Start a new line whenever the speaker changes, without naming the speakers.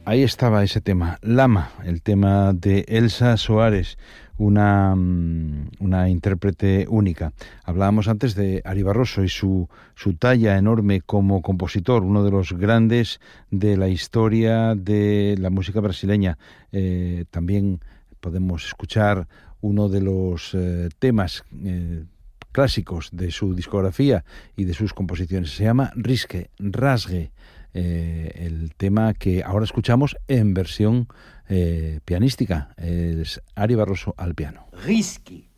Ahí estaba ese tema, Lama, el tema de Elsa Soares, una intérprete única. Hablábamos antes de Ari Barroso y su talla enorme como compositor, uno de los grandes de la historia de la música brasileña. También podemos escuchar uno de los temas clásicos de su discografía y de sus composiciones. Se llama Rasgue. El tema que ahora escuchamos en versión pianística es Ari Barroso al piano.
Risque.